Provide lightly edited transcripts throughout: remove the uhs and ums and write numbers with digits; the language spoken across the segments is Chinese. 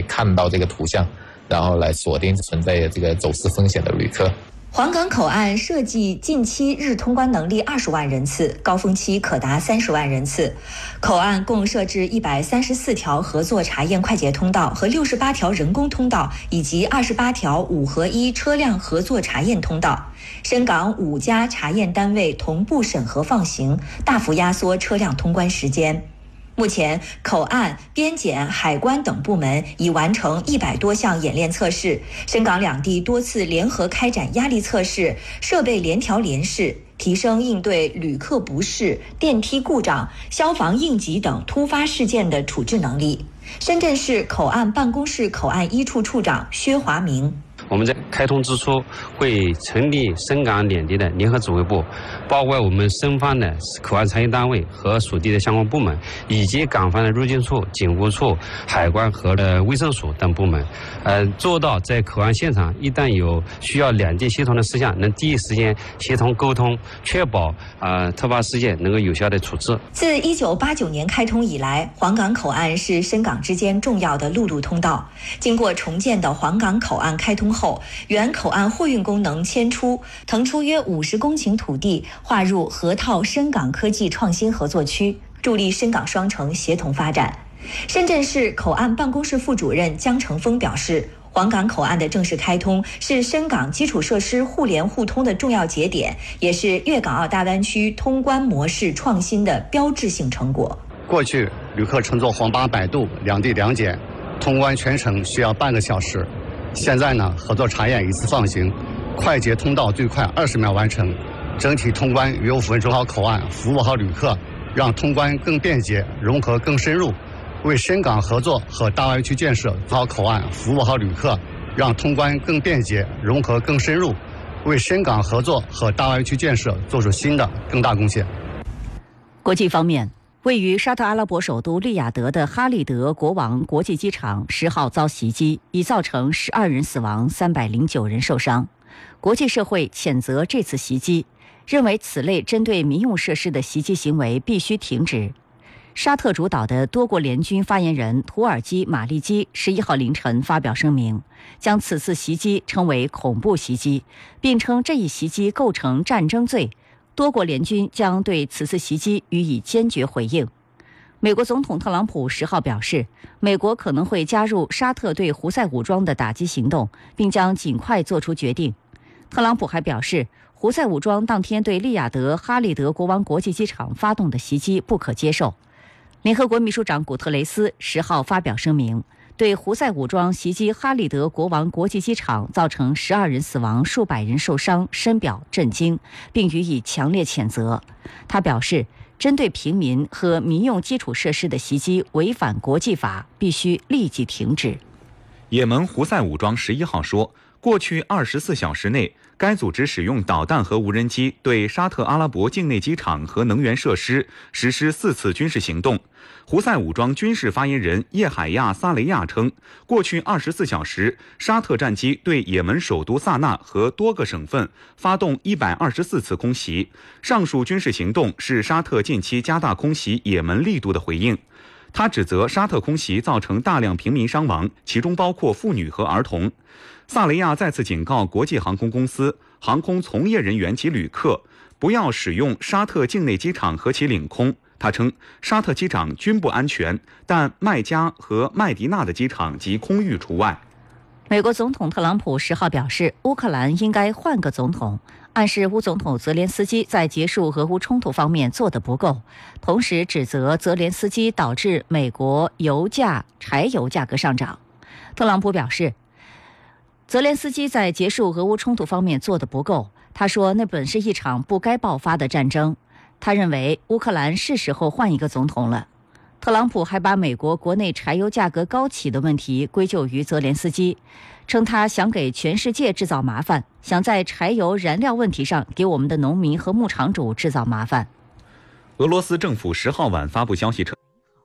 看到这个图像，然后来锁定存在这个走私风险的旅客。 黄岗口岸设计近期日通关能力20万人次，高峰期可达30万人次。口岸共设置134条合作查验快捷通道和68条人工通道，以及28条5合1车辆合作查验通道。深港5家查验单位同步审核放行，大幅压缩车辆通关时间。目前，口岸、边检、海关等部门已完成100多项演练测试，深港两地多次联合开展压力测试，设备联调联试，提升应对旅客不适、电梯故障、消防应急等突发事件的处置能力。深圳市口岸办公室口岸一处处长薛华明。 我们在开通之初会成立深港两地的联合指挥部，包括我们深方的口岸查验单位和属地的相关部门，以及港方的入境处、警务处、海关和卫生署等部门，做到在口岸现场一旦有需要两地协同的事项，能第一时间协同沟通，确保突发事件能够有效的处置。 自1989年开通以来，黄岗口岸是深港之间重要的陆路通道。经过重建的黄岗口岸开通后，原口岸货运功能迁出，腾出约50公顷土地，划入河套深港科技创新合作区，助力深港双城协同发展。深圳市口岸办公室副主任江成峰表示，黄岗口岸的正式开通是深港基础设施互联互通的重要节点，也是粤港澳大湾区通关模式创新的标志性成果。 过去旅客乘坐黄巴摆渡两地两检，通关全程需要半个小时。现在呢，合作查验一次放行，快捷通道最快20秒完成，整体通关约5分钟好口岸，服务好旅客，让通关更便捷，融合更深入，为深港合作和大湾区建设做好口岸，服务好旅客，让通关更便捷，融合更深入，为深港合作和大湾区建设做出新的更大贡献。 国际方面，位于沙特阿拉伯首都利雅得的哈利德国王国际机场10号遭袭击，已造成12人死亡，309人受伤。国际社会谴责这次袭击，认为此类针对民用设施的袭击行为必须停止。沙特主导的多国联军发言人土耳其马利基11号凌晨发表声明，将此次袭击称为恐怖袭击，并称这一袭击构成战争罪。多国联军将对此次袭击予以坚决回应。美国总统特朗普10号表示，美国可能会加入沙特对胡塞武装的打击行动，并将尽快做出决定。特朗普还表示，胡塞武装当天对利雅得哈利德国王国际机场发动的袭击不可接受。联合国秘书长古特雷斯10号发表声明，对胡塞武装袭击哈利德国王国际机场造成12人死亡、数百人受伤深表震惊，并予以强烈谴责。他表示，针对平民和民用基础设施的袭击违反国际法，必须立即停止。 也门胡塞武装11号说，过去24小时内，该组织使用导弹和无人机对沙特阿拉伯境内机场和能源设施实施4次军事行动。胡塞武装军事发言人叶海亚·萨雷亚称，过去24小时，沙特战机对也门首都萨那和多个省份发动124次空袭。上述军事行动是沙特近期加大空袭也门力度的回应。他指责沙特空袭造成大量平民伤亡，其中包括妇女和儿童。萨雷亚再次警告国际航空公司、航空从业人员及旅客，不要使用沙特境内机场和其领空。他称，沙特机场均不安全，但麦加和麦迪纳的机场及空域除外。 美国总统特朗普10号表示，乌克兰应该换个总统，暗示乌总统泽连斯基在结束俄乌冲突方面做得不够，同时指责泽连斯基导致美国柴油价格上涨。特朗普表示，泽连斯基在结束俄乌冲突方面做得不够，他说那本是一场不该爆发的战争。他认为乌克兰是时候换一个总统了。特朗普还把美国国内柴油价格高企的问题归咎于泽连斯基，称他想给全世界制造麻烦，想在柴油燃料问题上给我们的农民和牧场主制造麻烦。 俄罗斯政府10号晚发布消息称，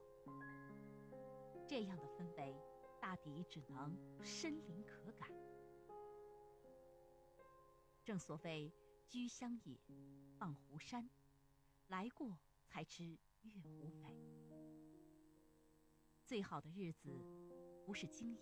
这样的氛围大抵只能深林可感。正所谓居乡野，望湖山，来过才知月无肥。最好的日子不是经